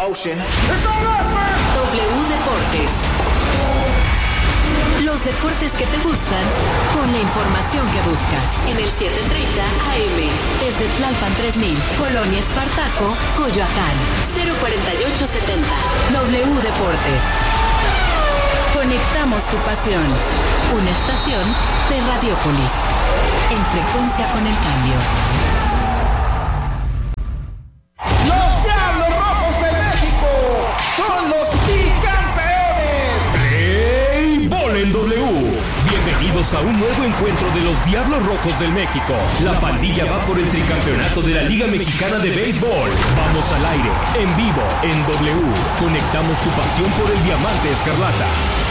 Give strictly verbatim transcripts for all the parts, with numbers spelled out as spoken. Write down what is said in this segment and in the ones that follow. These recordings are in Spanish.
motion. W Deportes. Los deportes que te gustan con la información que buscas. En el setecientos treinta A M. Desde Tlalpan tres mil. Colonia Espartaco, Coyoacán. cero cuarenta y ocho setenta. W Deportes. Conectamos tu pasión. Una estación de Radiopolis. En frecuencia con el cambio. Los Diablos Rojos de México son los bicampeones. Béisbol en W. Bienvenidos a un nuevo encuentro de los Diablos Rojos del México. La pandilla va por el tricampeonato de la Liga Mexicana de Béisbol. Vamos al aire, en vivo, en W. Conectamos tu pasión por el diamante escarlata.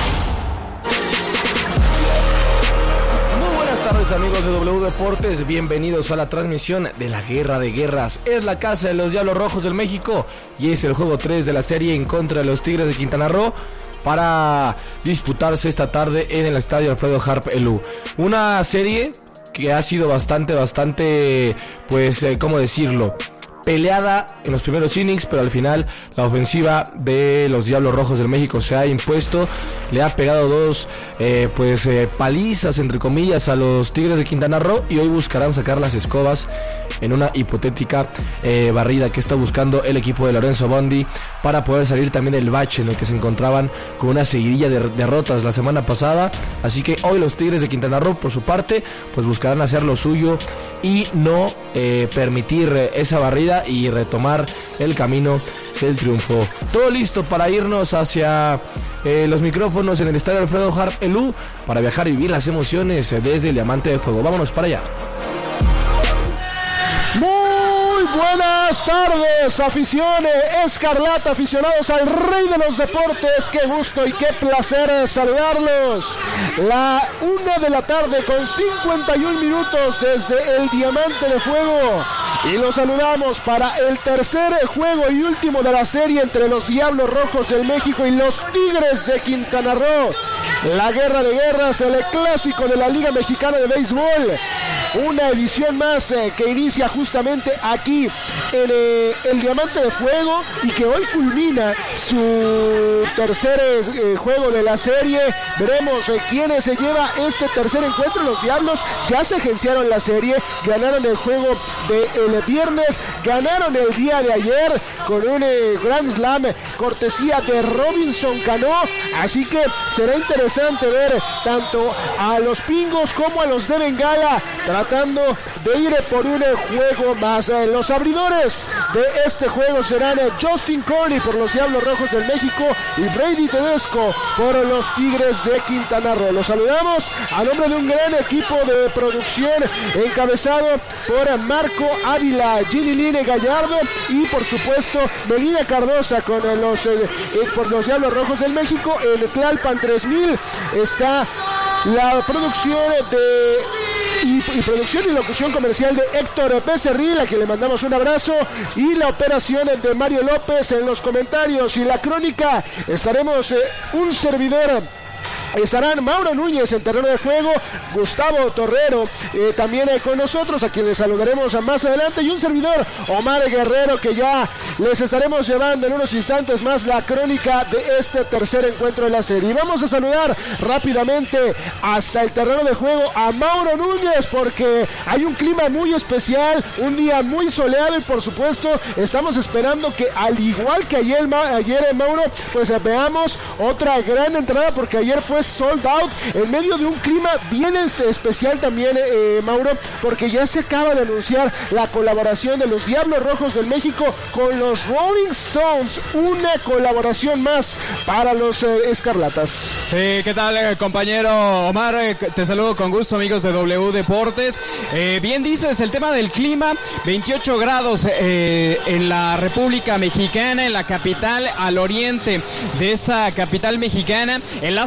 Buenas tardes, amigos de W Deportes, bienvenidos a la transmisión de la Guerra de Guerras. Es la casa de los Diablos Rojos del México y es el juego tres de la serie en contra de los Tigres de Quintana Roo para disputarse esta tarde en el estadio Alfredo Harp Elú. Una serie que ha sido bastante, bastante, pues, eh, ¿cómo decirlo? Peleada en los primeros innings, pero al final la ofensiva de los Diablos Rojos del México se ha impuesto, le ha pegado dos eh, pues eh, palizas entre comillas a los Tigres de Quintana Roo y hoy buscarán sacar las escobas en una hipotética eh, barrida que está buscando el equipo de Lorenzo Bondi para poder salir también del bache en el que se encontraban con una seguidilla de derrotas la semana pasada. Así que hoy los Tigres de Quintana Roo por su parte pues buscarán hacer lo suyo y no eh, permitir eh, esa barrida y retomar el camino del triunfo. Todo listo para irnos hacia eh, los micrófonos en el estadio Alfredo Harp Elú para viajar y vivir las emociones eh, desde el Diamante de Fuego. Vámonos para allá. Muy buenas tardes, afición escarlata, aficionados al rey de los deportes. Qué gusto y qué placer saludarlos. La una de la tarde con cincuenta y un minutos desde el Diamante de Fuego. Y los saludamos para el tercer juego y último de la serie entre los Diablos Rojos del México y los Tigres de Quintana Roo. La Guerra de Guerras, el clásico de la Liga Mexicana de Béisbol. Una edición más eh, que inicia justamente aquí en eh, el Diamante de Fuego y que hoy culmina su tercer eh, juego de la serie. Veremos eh, quiénes se lleva este tercer encuentro. Los Diablos ya se agenciaron la serie, ganaron el juego del viernes, ganaron el día de ayer con un eh, Grand Slam cortesía de Robinson Cano. Así que será interesante ver tanto a los Pingos como a los de Bengala tratando de ir por un juego más. Los abridores de este juego serán Justin Corley por los Diablos Rojos del México y Brady Tedesco por los Tigres de Quintana Roo. Los saludamos a nombre de un gran equipo de producción encabezado por Marco Ávila, Ginny Line Gallardo y por supuesto Melina Cardosa con los, eh, por los Diablos Rojos del México. En Tlalpan tres mil está la producción de Y, y producción y locución comercial de Héctor Becerril, a quien le mandamos un abrazo, y la operación de Mario López en los comentarios y la crónica. Estaremos eh, un servidor. Estarán Mauro Núñez en terreno de juego, Gustavo Torrero eh, también eh, con nosotros, a quien les saludaremos más adelante, y un servidor, Omar Guerrero, que ya les estaremos llevando en unos instantes más la crónica de este tercer encuentro de la serie. Y vamos a saludar rápidamente hasta el terreno de juego a Mauro Núñez, porque hay un clima muy especial, un día muy soleado y por supuesto estamos esperando que al igual que ayer, ayer eh, Mauro, pues eh, veamos otra gran entrada, porque ayer fue sold out en medio de un clima bien este, especial también, eh, Mauro, porque ya se acaba de anunciar la colaboración de los Diablos Rojos del México con los Rolling Stones, una colaboración más para los eh, Escarlatas. Sí, ¿qué tal, eh, compañero Omar? Eh, te saludo con gusto, amigos de W Deportes. Eh, bien dices, el tema del clima, veintiocho grados eh, en la República Mexicana, en la capital, al oriente de esta capital mexicana. El Astro Rey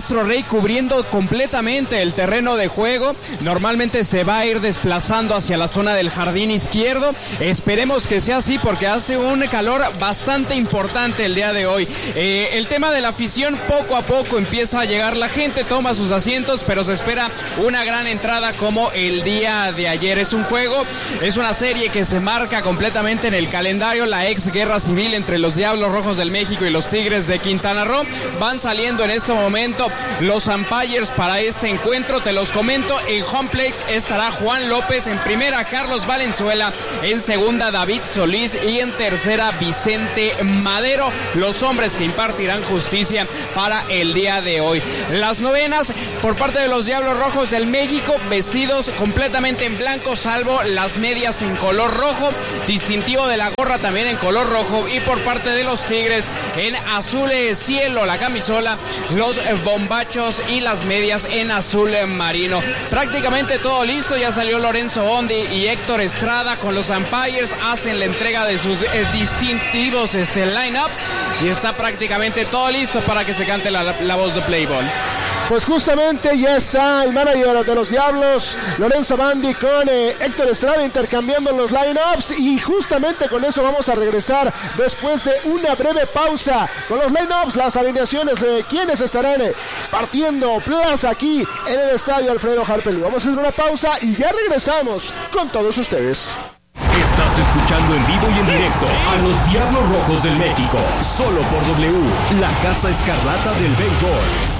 Bay cubriendo completamente el terreno de juego. Normalmente se va a ir desplazando hacia la zona del jardín izquierdo. Esperemos que sea así porque hace un calor bastante importante el día de hoy. Eh, el tema de la afición, poco a poco empieza a llegar la gente, toma sus asientos, pero se espera una gran entrada como el día de ayer. Es un juego, es una serie que se marca completamente en el calendario, la ex guerra civil entre los Diablos Rojos del México y los Tigres de Quintana Roo. Van saliendo en este momento los umpires para este encuentro. Te los comento, en home plate estará Juan López, en primera Carlos Valenzuela, en segunda David Solís y en tercera Vicente Madero, los hombres que impartirán justicia para el día de hoy. Las novenas por parte de los Diablos Rojos del México, vestidos completamente en blanco, salvo las medias en color rojo, distintivo de la gorra también en color rojo, y por parte de los Tigres en azul cielo la camisola, los bombachos y las medias en azul marino. Prácticamente todo listo, ya salió Lorenzo Bondi y Héctor Estrada con los umpires, hacen la entrega de sus eh, distintivos este, lineups y está prácticamente todo listo para que se cante la, la, la voz de Play Ball. Pues justamente ya está el manager de los Diablos, Lorenzo Bandi, con eh, Héctor Estrada intercambiando los lineups, y justamente con eso vamos a regresar después de una breve pausa con los lineups, las alineaciones de quienes estarán eh, partiendo plaza aquí en el estadio Alfredo Harpelú. Vamos a hacer una pausa y ya regresamos con todos ustedes. Estás escuchando en vivo y en directo a los Diablos Rojos del México, solo por W, la Casa Escarlata del Béisbol.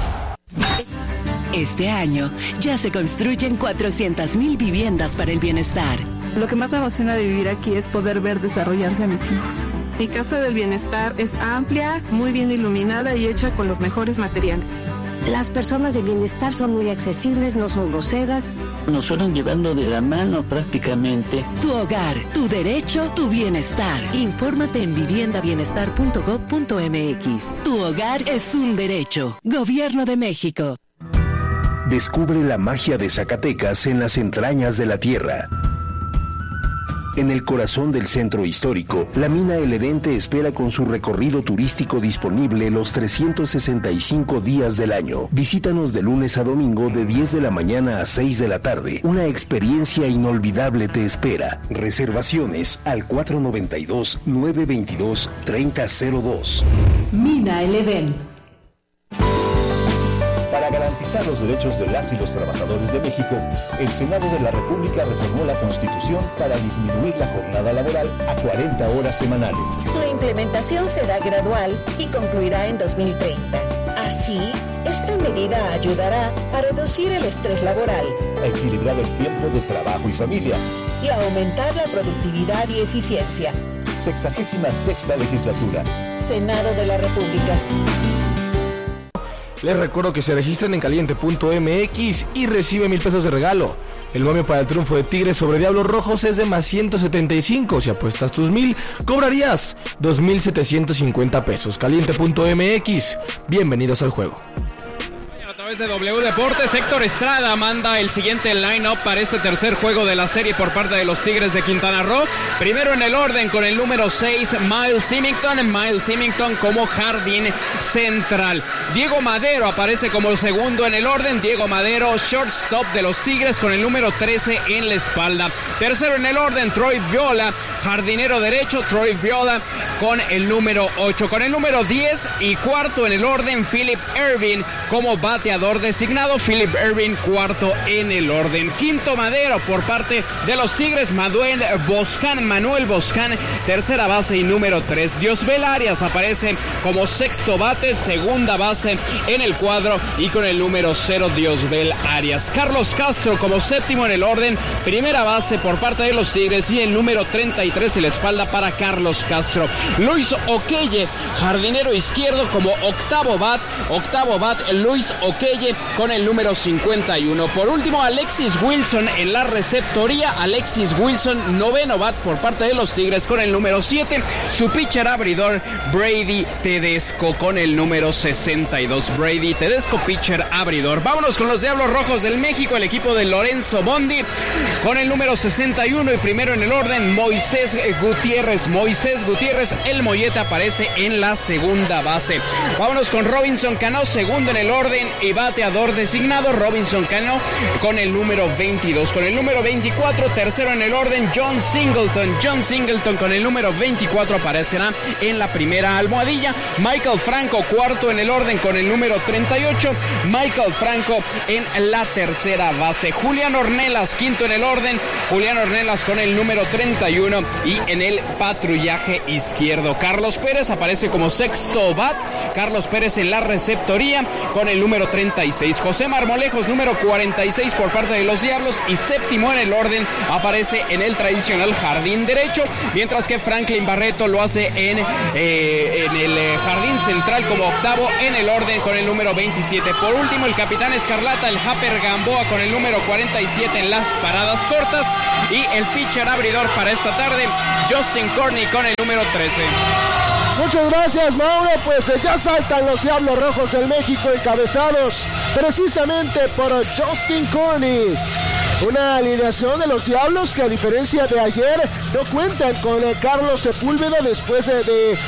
Este año ya se construyen cuatrocientas mil viviendas para el bienestar. Lo que más me emociona de vivir aquí es poder ver desarrollarse a mis hijos. Mi Casa del Bienestar es amplia, muy bien iluminada y hecha con los mejores materiales. Las personas de bienestar son muy accesibles, no son groseras. Nos fueron llevando de la mano prácticamente. Tu hogar, tu derecho, tu bienestar. Infórmate en vivienda bienestar punto gob punto m x. Tu hogar es un derecho. Gobierno de México. Descubre la magia de Zacatecas en las entrañas de la tierra. En el corazón del centro histórico, la mina El Edén te espera con su recorrido turístico disponible los trescientos sesenta y cinco días del año. Visítanos de lunes a domingo de diez de la mañana a seis de la tarde. Una experiencia inolvidable te espera. Reservaciones al cuatro noventa y dos, nueve veintidós, treinta cero dos. Mina El Edén. Para garantizar los derechos de las y los trabajadores de México, el Senado de la República reformó la Constitución para disminuir la jornada laboral a cuarenta horas semanales. Su implementación será gradual y concluirá en dos mil treinta. Así, esta medida ayudará a reducir el estrés laboral, a equilibrar el tiempo de trabajo y familia y a aumentar la productividad y eficiencia. Sexagésima sexta legislatura. Senado de la República. Les recuerdo que se registren en caliente punto m x y recibe mil pesos de regalo. El momio para el triunfo de Tigres sobre Diablos Rojos es de más ciento setenta y cinco. Si apuestas tus mil, cobrarías dos mil setecientos cincuenta pesos. caliente punto m x. Bienvenidos al juego. A través de W Deportes, Héctor Estrada manda el siguiente line-up para este tercer juego de la serie por parte de los Tigres de Quintana Roo. Primero en el orden con el número seis, Miles Symington. Miles Symington como jardín central. Diego Madero aparece como segundo en el orden. Diego Madero, shortstop de los Tigres con el número trece en la espalda. Tercero en el orden, Troy Viola, jardinero derecho. Troy Viola con el número ocho. Con el número diez y cuarto en el orden, Philip Ervin como bateador designado. Philip Ervin cuarto en el orden. Quinto Madero por parte de los Tigres, Manuel Boscan, Manuel Boscan, tercera base y número tres. Diosbel Arias aparece como sexto bate, segunda base en el cuadro y con el número cero Diosbel Arias. Carlos Castro como séptimo en el orden, primera base por parte de los Tigres y el número treinta y tres en la espalda para Carlos Castro. Luis Oquelle, jardinero izquierdo como octavo bat, octavo bat Luis Oquelle con el número cincuenta y uno. Por último, Alexis Wilson en la receptoría, Alexis Wilson, noveno bat por parte de los Tigres con el número siete. Su pitcher abridor, Brady Tedesco con el número sesenta y dos. Brady Tedesco, pitcher abridor. Vámonos con los Diablos Rojos del México, el equipo de Lorenzo Bondi con el número sesenta y uno y primero en el orden, Moisés Moisés Gutiérrez. Moisés Gutiérrez, el mollete, aparece en la segunda base. Vámonos con Robinson Cano, segundo en el orden y bateador designado. Robinson Cano con el número veintidós. Con el número veinticuatro, tercero en el orden, John Singleton. John Singleton con el número veinticuatro aparecerá en la primera almohadilla. Michael Franco, cuarto en el orden con el número treinta y ocho. Michael Franco en la tercera base. Julián Ornelas, quinto en el orden. Julián Ornelas con el número treinta y uno y en el patrullaje izquierdo. Carlos Pérez aparece como sexto bat. Carlos Pérez en la receptoría con el número treinta y seis. José Marmolejos, número cuarenta y seis por parte de los Diablos, y séptimo en el orden aparece en el tradicional jardín derecho, mientras que Franklin Barreto lo hace en, eh, en el eh, jardín central como octavo en el orden con el número veintisiete. Por último, el capitán Escarlata, el Happer Gamboa con el número cuarenta y siete en las paradas cortas, y el pitcher abridor para esta tarde, Justin Corney con el número trece. Muchas gracias, Mauro. Pues eh, ya saltan los Diablos Rojos del México, encabezados precisamente por Justin Corney. Una alineación de los Diablos que, a diferencia de ayer, no cuentan con eh, Carlos Sepúlveda después eh, de